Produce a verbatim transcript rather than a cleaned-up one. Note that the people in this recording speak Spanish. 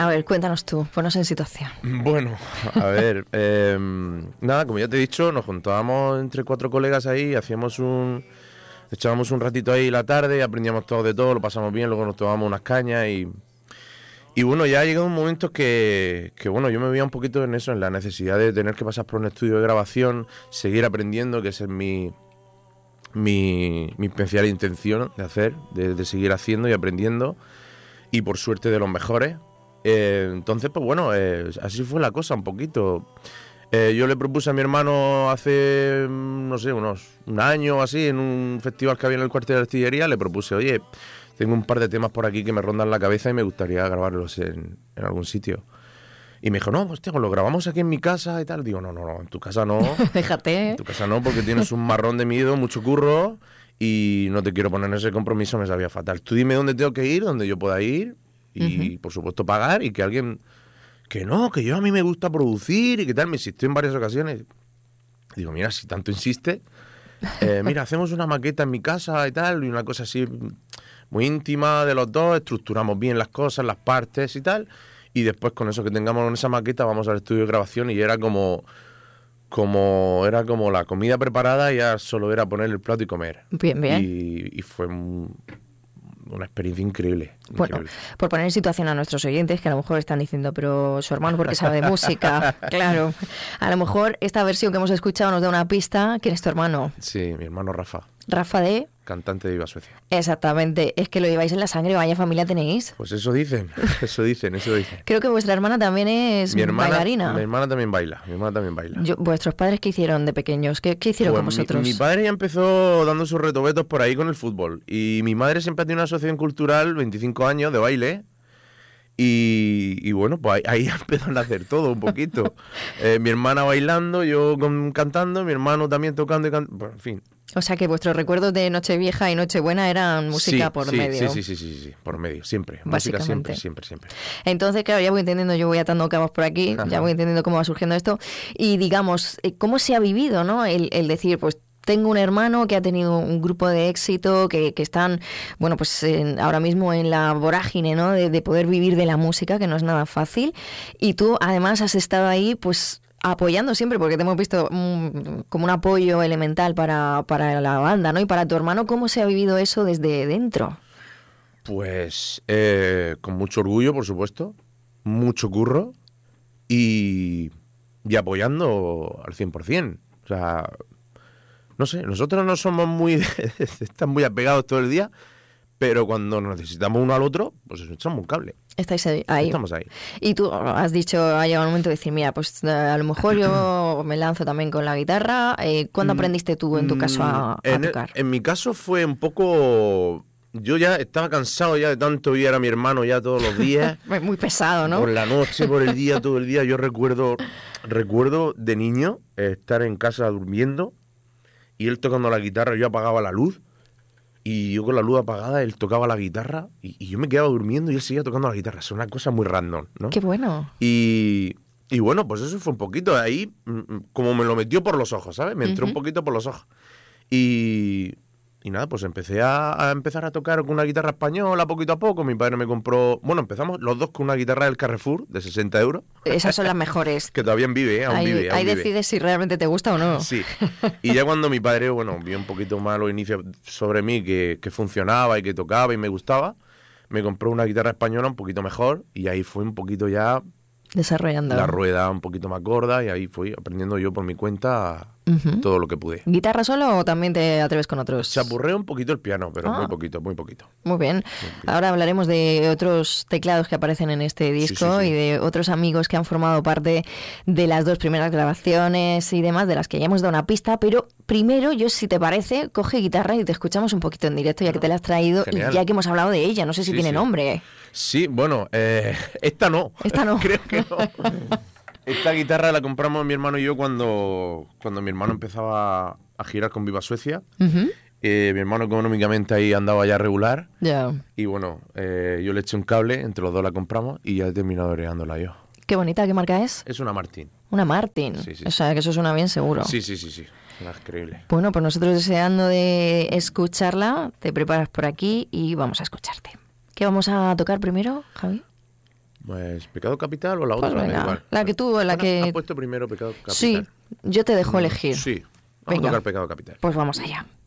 A ver, cuéntanos tú, ponnos en situación. Bueno, a ver, eh, nada, como ya te he dicho, nos juntábamos entre cuatro colegas ahí, hacíamos un... echábamos un ratito ahí la tarde, aprendíamos todo de todo, lo pasamos bien, luego nos tomábamos unas cañas y... Y bueno, ya ha llegado un momento que, que, bueno, yo me veía un poquito en eso, en la necesidad de tener que pasar por un estudio de grabación, seguir aprendiendo, que esa es mi, mi, mi especial intención de hacer, de, de seguir haciendo y aprendiendo, y por suerte de los mejores. Eh, entonces, pues bueno, eh, así fue la cosa un poquito. Eh, yo le propuse a mi hermano hace, no sé, unos un año o así, en un festival que había en el cuartel de artillería, le propuse, oye... tengo un par de temas por aquí que me rondan la cabeza y me gustaría grabarlos en, en algún sitio. Y me dijo, no, pues tío, lo grabamos aquí en mi casa y tal. Digo, no, no, no, en tu casa no. Déjate. En tu casa no, porque tienes un marrón de miedo, mucho curro y no te quiero poner en ese compromiso, me sabía fatal. Tú dime dónde tengo que ir, dónde yo pueda ir y, uh-huh. por supuesto, pagar y que alguien... Que no, que yo a mí me gusta producir y que tal. Me insistió en varias ocasiones. Digo, mira, si tanto insiste, eh, mira, hacemos una maqueta en mi casa y tal, y una cosa así... muy íntima de los dos, estructuramos bien las cosas, las partes y tal, y después con eso que tengamos en esa maqueta vamos al estudio de grabación y era como como era como la comida preparada y ya solo era poner el plato y comer. Bien, bien. Y, y fue un, una experiencia increíble, Bueno, increíble. Por poner en situación a nuestros oyentes que a lo mejor están diciendo, pero su hermano porque sabe de música, claro. A lo mejor esta versión que hemos escuchado nos da una pista. ¿Quién es tu hermano? Sí, mi hermano Rafa. Rafa de... cantante de Viva Suecia. Exactamente, es que lo lleváis en la sangre, vaya familia tenéis. Pues eso dicen, eso dicen, eso dicen. Creo que vuestra hermana también es mi hermana, bailarina. Mi hermana también baila, mi hermana también baila. Yo, ¿Vuestros padres qué hicieron de pequeños? ¿Qué, qué hicieron pues con vosotros? Mi, mi padre ya empezó dando sus retobetos por ahí con el fútbol y mi madre siempre ha tenido una asociación cultural, veinticinco años, de baile. Y, y bueno, pues ahí, ahí empezó a nacer todo un poquito. eh, mi hermana bailando, yo con, cantando, mi hermano también tocando y cantando, bueno, en fin. O sea que vuestros recuerdos de Nochevieja y Nochebuena eran música sí, por sí, medio. Sí, sí, sí, sí, sí, por medio, siempre. Música siempre, siempre, siempre. Entonces, claro, ya voy entendiendo, yo voy atando cabos por aquí, Ajá. ya voy entendiendo cómo va surgiendo esto. Y digamos, ¿cómo se ha vivido, no? El, el decir, pues, tengo un hermano que ha tenido un grupo de éxito, que, que están, bueno, pues en, ahora mismo en la vorágine, ¿no? De, de poder vivir de la música, que no es nada fácil. Y tú, además, has estado ahí, pues, apoyando siempre, porque te hemos visto um, como un apoyo elemental para, para la banda, ¿no? Y para tu hermano, ¿cómo se ha vivido eso desde dentro? Pues eh, con mucho orgullo, por supuesto, mucho curro y, y apoyando al cien por ciento. O sea... No sé, nosotros no somos muy de estar muy apegados todo el día, pero cuando nos necesitamos uno al otro, pues echamos un cable. Estáis ahí. Estamos ahí. Y tú has dicho, ha llegado un momento de decir, mira, pues a lo mejor yo me lanzo también con la guitarra. Eh, ¿Cuándo aprendiste tú, en tu caso, a, a en tocar? El, en mi caso fue un poco... Yo ya estaba cansado ya de tanto ver a mi hermano ya todos los días. Muy pesado, ¿no? Por la noche, por el día, todo el día. Yo recuerdo, recuerdo de niño estar en casa durmiendo y él tocando la guitarra, yo apagaba la luz y yo con la luz apagada, él tocaba la guitarra y, y yo me quedaba durmiendo y él seguía tocando la guitarra. Es una cosa muy random, ¿no? ¡Qué bueno! Y, y bueno, pues eso fue un poquito ahí, como me lo metió por los ojos, ¿sabes? Me entró uh-huh. un poquito por los ojos. Y... Y nada, pues empecé a, a empezar a tocar con una guitarra española poquito a poco. Mi padre me compró... Bueno, empezamos los dos con una guitarra del Carrefour de sesenta euros. Esas son las mejores. Que todavía vive, ¿eh? Aún ahí, vive. Aún ahí vive. decides si realmente te gusta o no. Sí. Y ya cuando mi padre, bueno, vio un poquito más los inicios sobre mí, que, que funcionaba y que tocaba y me gustaba, me compró una guitarra española un poquito mejor y ahí fue un poquito ya... Desarrollando. La rueda un poquito más gorda y ahí fui aprendiendo yo por mi cuenta uh-huh. todo lo que pude. ¿Guitarra solo o también te atreves con otros? Chapurreo un poquito el piano, pero ah. muy poquito, muy poquito. Muy bien. Ahora hablaremos de otros teclados que aparecen en este disco sí, sí, sí. y de otros amigos que han formado parte de las dos primeras grabaciones y demás, de las que ya hemos dado una pista, pero primero, yo si te parece, coge guitarra y te escuchamos un poquito en directo, ya que te la has traído Genial. Y ya que hemos hablado de ella. No sé si sí, tiene sí. nombre. Sí, bueno, eh, esta no. Esta no. Creo que no. Esta guitarra la compramos mi hermano y yo cuando, cuando mi hermano empezaba a girar con Viva Suecia. Uh-huh. Eh, mi hermano económicamente ahí andaba ya regular. Yeah. Y bueno, eh, yo le eché un cable, entre los dos la compramos y ya he terminado oreándola yo. Qué bonita, ¿qué marca es? Es una Martin. Una Martin. Sí, sí, o sea, que eso suena bien seguro. Sí, sí, sí, sí. Es increíble. Bueno, pues nosotros deseando de escucharla, te preparas por aquí y vamos a escucharte. ¿Qué vamos a tocar primero, Javi? Pues pecado capital o la otra, Pues me da venga, igual. la que tú, la Bueno, que... has puesto primero pecado capital. Sí, yo te dejo elegir. Sí, vamos Venga. a tocar pecado capital. Pues vamos allá.